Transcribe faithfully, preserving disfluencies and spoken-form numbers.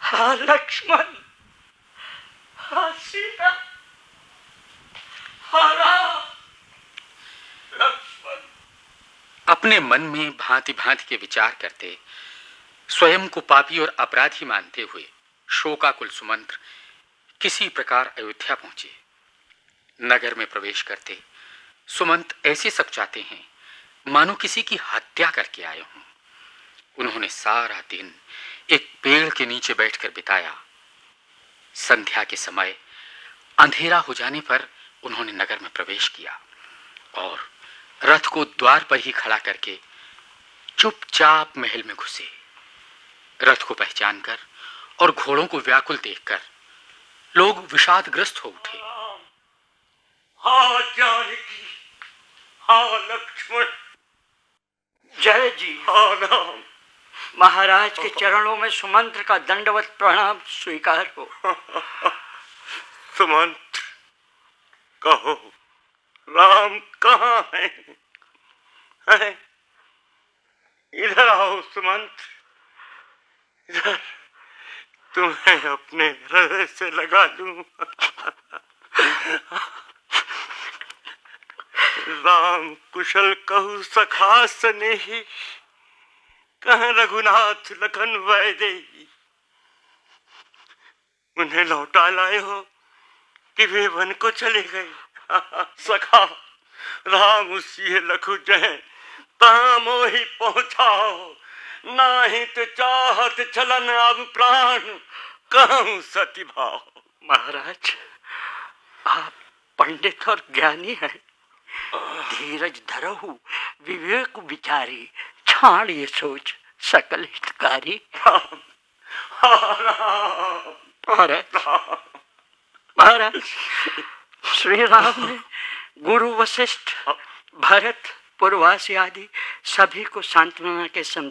हाँ लक्ष्मण, हाँ सीता, हाँ राम। लक्ष्मण अपने मन में भांति भांति के विचार करते, स्वयं को पापी और अपराधी मानते हुए शोकाकुल सुमंत्र किसी प्रकार अयोध्या पहुंचे। नगर में प्रवेश करते सुमंत ऐसे सकुचाते हैं मानो किसी की हत्या करके आए हों। उन्होंने सारा दिन एक पेड़ के नीचे बैठकर बिताया। संध्या के समय अंधेरा हो जाने पर उन्होंने नगर में प्रवेश किया और रथ को द्वार पर ही खड़ा करके चुपचाप महल में घुसे। रथ को पहचानकर और घोड़ों को व्याकुल देखकर लोग विषादग्रस्त हो उठे। हाँ जानकी, हाँ लक्ष्मण, जय जी। हाँ राम। महाराज के चरणों में सुमंत्र का दंडवत प्रणाम स्वीकार हो। सुमंत्र, कहो राम कहाँ है? है? इधर आओ सुमंत्र, इधर तुम्हें अपने हृदय से लगा लूं। राम कुशल कहू सखा स्नेही, कह रघुनाथ लखन वैदेही। उन्हें लौटा लाए हो कि वे वन को चले गए? सखा राम उसी लखु जय तहां मोहि पहुंचाओ, नाही तो चाहत चलन अब प्राण कहूं सती भाव। महाराज, आप पंडित और ज्ञानी हैं, धीरज धरहु विवेक विचारी, छाण ये सोच सकल हितकारी। महाराज, महाराज, श्री राम ने गुरु वशिष्ठ, भरत, पूर्वासी आदि सभी को सांत्वना के सम